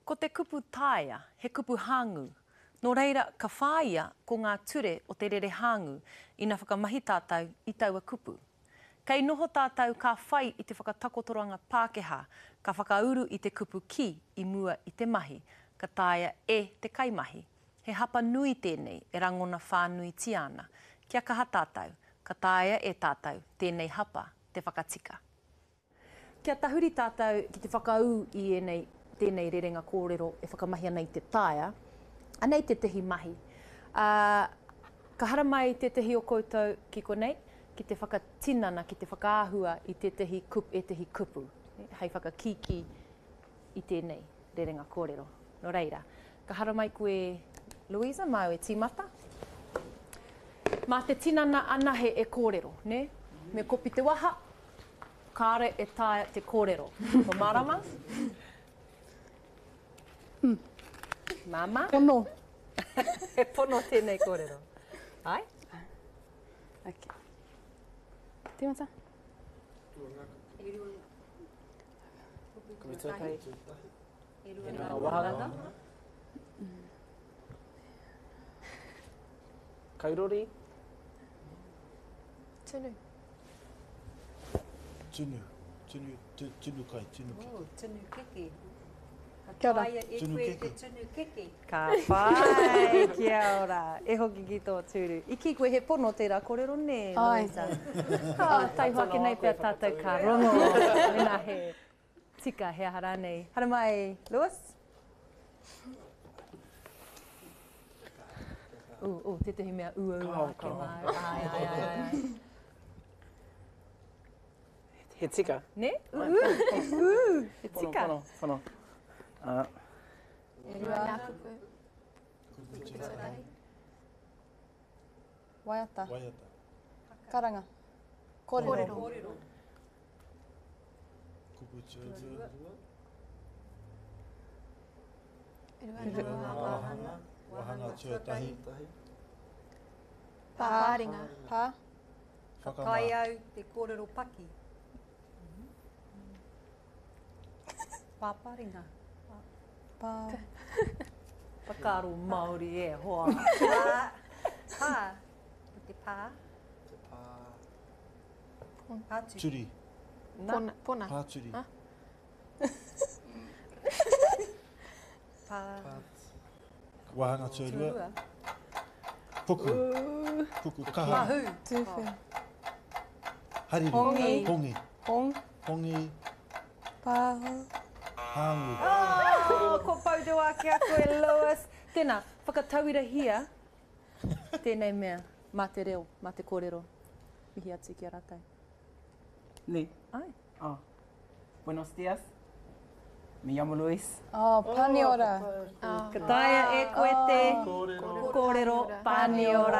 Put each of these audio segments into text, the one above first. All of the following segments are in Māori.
Ko te kupu tāia, he kupu hāngu. Nō reira, ka whāia ko ngā ture o te rere hāngu ina whakamahi tātou i taua kupu. Kei noho tātou ka whai i te whakatakotoranga Pākehā, ka whakauru i te kupu ki i mua i te mahi, ka tāia e te kaimahi. He hapa nui tēnei e rangona whānui tiana. Kia kaha tātou, ka tāia e tātou tēnei hapa te whakatika. Kia tahuri tātou ki te whakau i tēnei rerenga kōrero e whakamahi ana i te tāia, anei te tehi mahi. Ka hara mai te tehi o koutou ki konei, ki te whakatinana, ki te whakaahua i te tehi kupu. Hei whakakiki i tēnei rerenga kōrero. No reira, ka hara mai koe Louisa, mai e tīmata. Mā te tinana ana he e kōrero, ne? Me kopi te waha, kāre e tāia te kōrero. Ko marama? Mama? Pono. He pono tēnei kōrero. Ai? Okay. Tīmata? Kumitakai. Irua wahanga. Kairori. Tunu. Tunu kai, tunu keke. Oh, tunu keke. Kia ora. Tunu keke. Tunu keke. Ka whai, kia ora. E hoki ki tō tūru. Iki koe he pono tērā kōrero ne, Louisa. Tai hoki nei pia tātou ka rongo. Mena he tika he ahara nei. Hara mai, Lewis? Te tehi mea ua ke mai. Ai. He tika. Ne? He tika. Pono. Irua. Waiata. Karanga. Kōrero. Kupu tua. Wahanga tuatahi. Pāringa. Pā. Kai au te kōrero paki. Pāparinga. Pā. Whakaro Māori e hoa. Pā. Te pā. Pāturi. Turi. Pona. Pāturi. Pā. Wahanga tuarua. Puku. Puku kaha. Mahu. Tuwhi. Hariri. Hongi. Hongi. Hongi. Hongi. Pāho. Hāngu. Ko paudu ake a koe, Lewis. Tēnā, whakatauira hia. Tēnei mea, mā te reo, mā te kōrero. Mihi atu ki a rātai. Ni. Ai. Buenos dias. Me llamo Luis. Paniora. Ka taia e koe te kōrero paniora.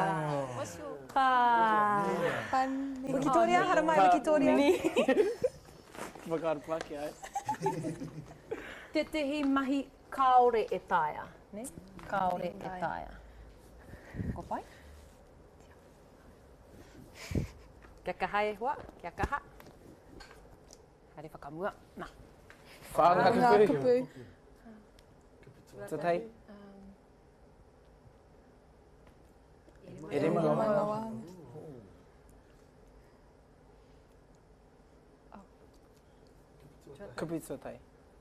Wikitoria, hara mai Wikitoria. Whakaaro Pākehā, ai. Te tehi mahi kaore e taia, ne? Kaore e taia. Ko pai? Kia kaha e hua, kia kaha. Haere whakamua. Nā. Whāanga kupu. Tatai. E remangawa. Kupu tatai.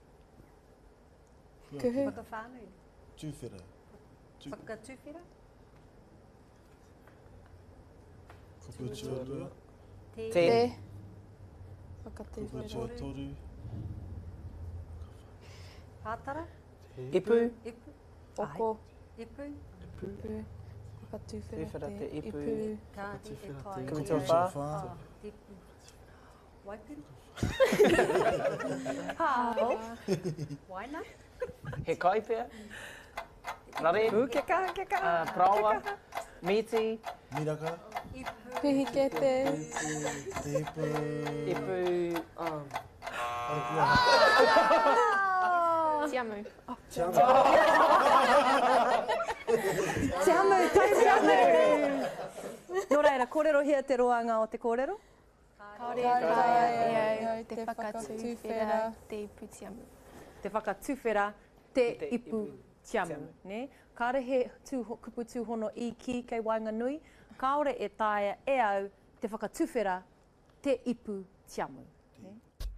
Kuhu. Whakawhānui. Tūwhera. Whakatūwhera. Kupu tuarua. Te. Kupu Whakatūwhera. tuatoru. Pātara. Ipu. Ipu. Oko. Ipu. Ipu. Whakatūwhera Tūwhera te ipu. Kāti e kai. Kupu Kupu tuawha. tuawha. Ipu. Waipiri. Hāo. Waina. He kai pia. Nare. Kia kaha, kia kaha. Prawa. Miti. Miraka. Ipu. Pihikete. Te ipu. Ipu. Tiamu. Te hamu, tai te hamu! Nō reira, kōrero hia te roanga o te kōrero? Kaore te whakatūwhera te ipu tiamu. Te whakatūwhera te ipu tiamu. Ne? Kāre he kupu tūhono I ki kei Wainganui, kāore e tāia e au te whakatuwhera te ipu tiamu. Ne?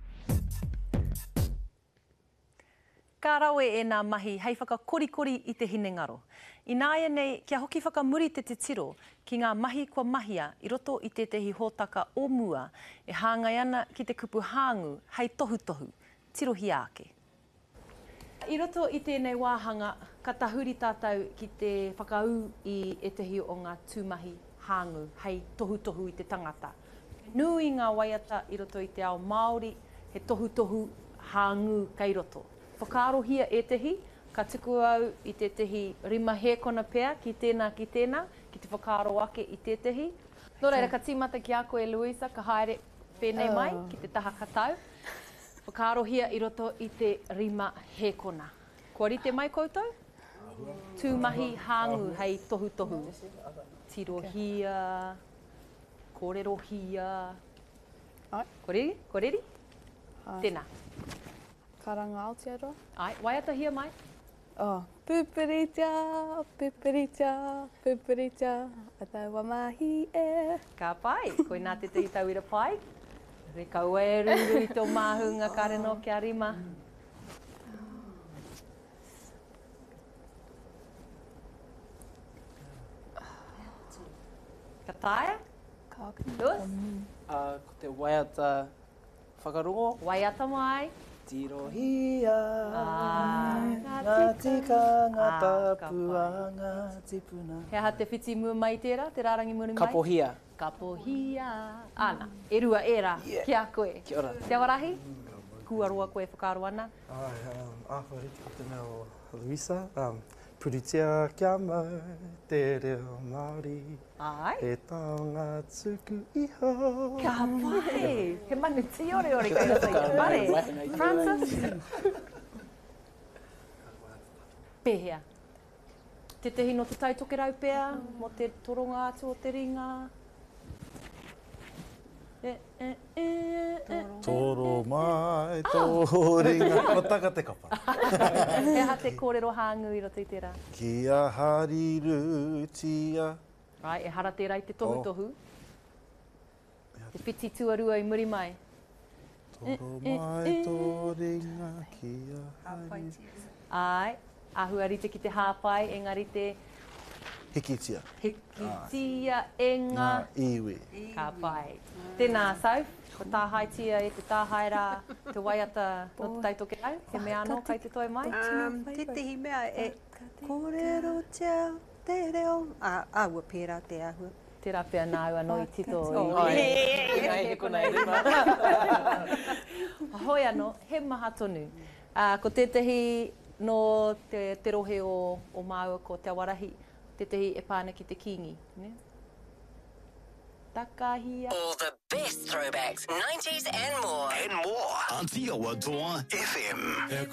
Ka rawe e nā mahi hei whakakorikori I te hinengaro. I nāia nei, kia hoki whakamuri te tiro ki ngā mahi kua mahia I roto I tetehi hōtaka o mua e hāngai ana ki te kupu hāngu hei tohu, tirohi ake. I roto I tēnei wāhanga, ka tahuri tātou ki te whakau I etehi o ngā tūmahi hāngu hei tohu I te tangata. Nui ngā waiata I roto I te ao Māori, he tohu hāngu kei roto. Whakaarohia etehi, ka tuku au I tetehi rima hēkona pea ki tēnā, ki te whakaaro ake I tetehi. Nō reira, ka tīmata ki a koe Luisa, ka haere pēnei mai ki te taha katau. Whakaarohia I roto I te rima hēkona. Kua rite mai koutou? Tūmahi hāngu hei tohu. Tirohia, kōrerohia. Kōreri? Tēnā. Karanga Aotearoa. Ai, waiata hia mai? Oh, pupurita, ataua mahi e. Ka pai, koe nā te te tauira pai. Re kaua e ruru I tō māhunga kareno kia rima. Ka taia? Lewis? Ko te waiata whakarongo. Waiata mai. Tirohia, Ngā tika, ngā ka tapua, ngā tipuna. He aha te whiti mua mai tērā, te rārangi muri mai? Kapohia. Kapohia. Ana, e rua e rā, kia koe. Kia ora. Te awarahi? Kua roa koe whakaaro ana. Ai, āwhariti ko te mea o Luisa. Puritia kia mau, te reo Māori. Ai. He taonga tuku iho. Ka pai! He manu ti ore kai rata I te pare. Francis? Pehea. Te tehi no te taitoke rau pea, mo te toronga atu o te ringa. Toro mai, tō ringa, ko taka te kapa. He aha te kōrero hāngu I roto I tērā. Kia hariru tia. Right, e hara tērā I te tohu. Te whiti tuarua I muri mai. Toro mai, tō ringa, kia hariru. Ai, ahua rite ki te hāpai, engari te Hikitia. hikitia e ngā Iwi. ka pai. Tēnā sau, ko tāhaitia e te tāhaira, te waiata no te taitoke au, he mea anō kai te toi mai. Te tehi mea e kōrero tia te reo. Āua pērā te āhua. Tērā pia nā ua no I tito Ai, I. ngai he kona e rima. Hoi anō, he maha tonu. Ko tētahi no te rohe o Māua ko Te Awarahi, tētahi e pāna ki te kingi. Ne? Takahia. All the best throwbacks, 90s and more. And more on Te Awa Toa FM.